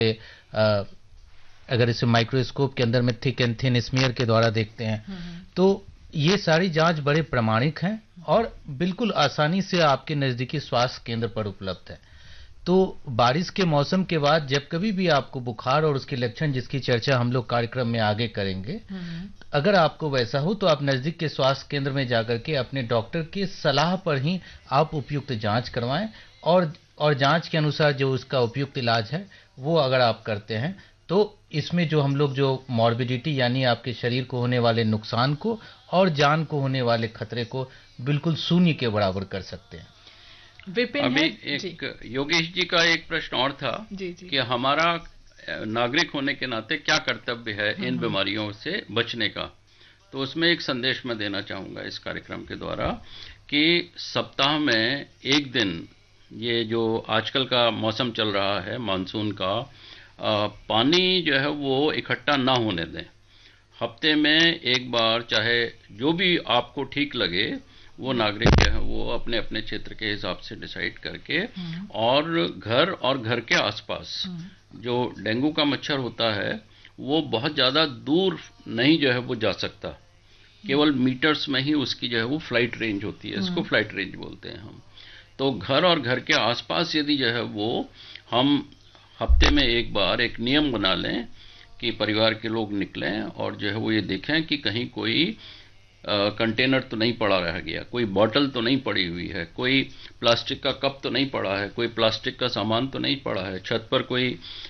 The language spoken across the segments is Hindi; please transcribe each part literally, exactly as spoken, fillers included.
अ, अगर इसे माइक्रोस्कोप के अंदर में थिक एंड थिन स्मीयर के द्वारा देखते हैं तो ये सारी जांच बड़े प्रामाणिक हैं और बिल्कुल आसानी से आपके नजदीकी स्वास्थ्य केंद्र पर उपलब्ध है। तो बारिश के मौसम के बाद जब कभी भी आपको बुखार और उसके लक्षण जिसकी चर्चा हम लोग कार्यक्रम में आगे करेंगे, अगर आपको वैसा हो तो आप नजदीक के स्वास्थ्य केंद्र में जाकर के अपने डॉक्टर की सलाह पर ही आप उपयुक्त जांच करवाएं और और जांच के अनुसार जो उसका उपयुक्त इलाज है वो अगर आप करते हैं तो इसमें जो हम लोग जो मॉर्बिडिटी यानी आपके शरीर को होने वाले नुकसान को और जान को होने वाले खतरे को बिल्कुल शून्य के बराबर कर सकते हैं। विपिन अभी है एक योगेश जी का एक प्रश्न और था जी, जी। कि हमारा नागरिक होने के नाते क्या कर्तव्य है इन बीमारियों से बचने का। तो उसमें एक संदेश मैं देना चाहूंगा इस कार्यक्रम के द्वारा कि सप्ताह में एक दिन, ये जो आजकल का मौसम चल रहा है मानसून का, आ, पानी जो है वो इकट्ठा ना होने दें। हफ्ते में एक बार, चाहे जो भी आपको ठीक लगे, वो नागरिक जो है वो अपने अपने क्षेत्र के हिसाब से डिसाइड करके और घर और घर के आसपास जो डेंगू का मच्छर होता है वो बहुत ज़्यादा दूर नहीं जो है वो जा सकता, केवल मीटर्स में ही उसकी जो है वो फ्लाइट रेंज होती है, इसको फ्लाइट रेंज बोलते हैं हम। तो घर और घर के आसपास यदि जो है वो हम हफ्ते में एक बार एक नियम बना लें कि परिवार के लोग निकलें और जो है वो ये देखें कि कहीं कोई कंटेनर तो नहीं पड़ा रह गया, कोई बॉटल तो नहीं पड़ी हुई है, कोई प्लास्टिक का कप तो नहीं पड़ा है, कोई प्लास्टिक का सामान तो नहीं पड़ा है, छत पर कोई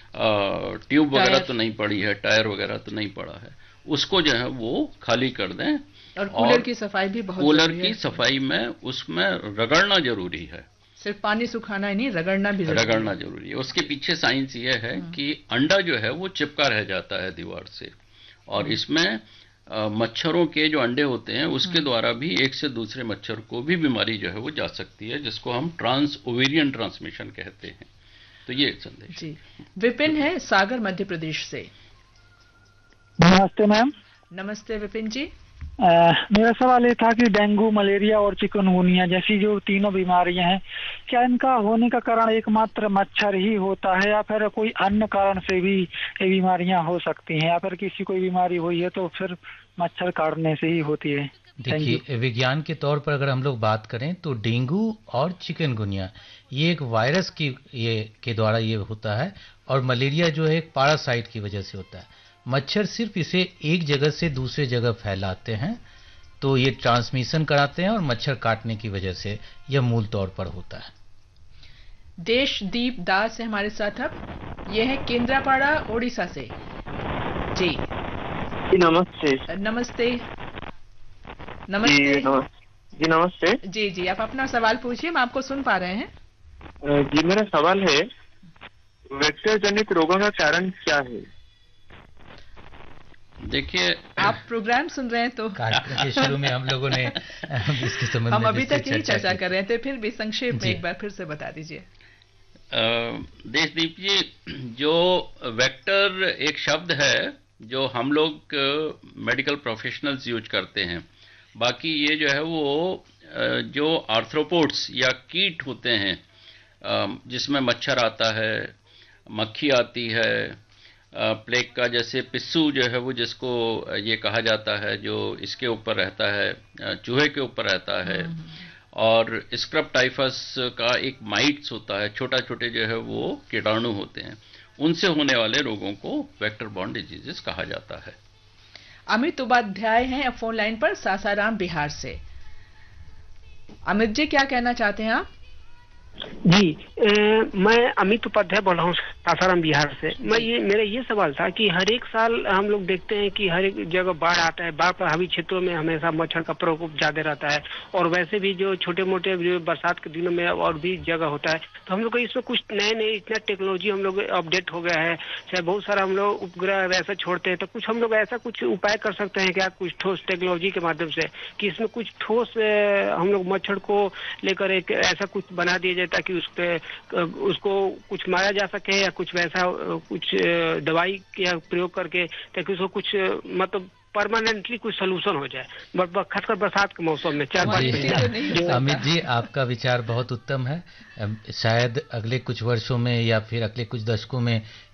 ट्यूब वगैरह तो नहीं पड़ी है, टायर वगैरह तो नहीं पड़ा है, उसको जो है वो खाली कर दें। और कूलर की सफाई भी बहुत कूलर की सफाई में उसमें रगड़ना जरूरी है, सिर्फ पानी सुखाना ही नहीं, रगड़ना भी जरूरी रगड़ना जरूरी है। उसके पीछे साइंस ये है कि अंडा जो है वो चिपका रह जाता है दीवार से, और इसमें मच्छरों के जो अंडे होते हैं उसके द्वारा भी एक से दूसरे मच्छर को भी बीमारी जो है वो जा सकती है, जिसको हम ट्रांस ओवेरियन ट्रांसमिशन कहते हैं। तो ये संदेश जी। विपिन है सागर मध्य प्रदेश से। नमस्ते मैम। नमस्ते विपिन जी। आ, मेरा सवाल ये था कि डेंगू, मलेरिया और चिकनगुनिया जैसी जो तीनों बीमारियां हैं, क्या इनका होने का कारण एकमात्र मच्छर ही होता है या फिर कोई अन्य कारण से भी ये बीमारियां हो सकती हैं, या फिर किसी कोई बीमारी हुई है तो फिर मच्छर काटने से ही होती है? देखिए, विज्ञान के तौर पर अगर हम लोग बात करें तो डेंगू और चिकनगुनिया ये एक वायरस की ये के द्वारा ये होता है, और मलेरिया जो है एक पैरासाइट की वजह से होता है। मच्छर सिर्फ इसे एक जगह से दूसरे जगह फैलाते हैं, तो ये ट्रांसमिशन कराते हैं और मच्छर काटने की वजह से यह मूल तौर पर होता है। देशदीप दास है हमारे साथ अब, यह है केंद्रापाड़ा ओडिशा से। जी जी नमस्ते। नमस्ते नमस्ते जी नमस्ते। जी जी आप अपना सवाल पूछिए, हम आपको सुन पा रहे हैं। जी मेरा सवाल है, वेक्टर जनित रोगों का कारण क्या है? देखिए, आप प्रोग्राम सुन रहे हैं तो कार्यक्रम के शुरू में हम लोगों ने इसके संबंध में हम अभी तक यही चर्चा कर रहे थे, फिर भी संक्षेप में एक बार फिर से बता दीजिए। देशदीप जी, जो वेक्टर एक शब्द है जो हम लोग मेडिकल प्रोफेशनल्स यूज करते हैं, बाकी ये जो है वो जो आर्थ्रोपोड्स या कीट होते हैं जिसमें मच्छर आता है, मक्खी आती है, प्लेग का जैसे पिस्सू जो है वो जिसको ये कहा जाता है, जो इसके ऊपर रहता है, चूहे के ऊपर रहता है, और स्क्रब टाइफस का एक माइट्स होता है, छोटा छोटे जो है वो कीटाणु होते हैं, उनसे होने वाले रोगों को वेक्टर बॉर्न डिजीजेस कहा जाता है। अमित उपाध्याय हैं फोन लाइन पर सासाराम बिहार से। अमित जी क्या कहना चाहते हैं आप? जी ए, मैं अमित उपाध्याय बोल रहा हूँ सासाराम बिहार से। मैं ये मेरा ये सवाल था कि हर एक साल हम लोग देखते हैं कि हर एक जगह बाढ़ आता है, बाढ़ प्रभावित क्षेत्रों में हमेशा मच्छर का प्रकोप ज्यादा रहता है, और वैसे भी जो छोटे मोटे जो बरसात के दिनों में और भी जगह होता है, तो हम लोग को इसमें कुछ नए नए इतना टेक्नोलॉजी हम लोग अपडेट हो गया है, चाहे बहुत सारा हम लोग उपग्रह वैसा छोड़ते हैं, तो कुछ हम लोग ऐसा कुछ उपाय कर सकते हैं क्या, कुछ ठोस टेक्नोलॉजी के माध्यम से, कि इसमें कुछ ठोस हम लोग मच्छर को लेकर एक ऐसा कुछ बना दिया जाए ताकि उस पे उसको कुछ मारा जा सके, या कुछ वैसा कुछ दवाई का प्रयोग करके ताकि उसको कुछ मतलब परमानेंटली कुछ सलूशन हो जाए, खासकर बरसात के मौसम में। चार पाँच अमित जी, आपका विचार बहुत उत्तम है। शायद अगले कुछ वर्षों में या फिर अगले कुछ दशकों में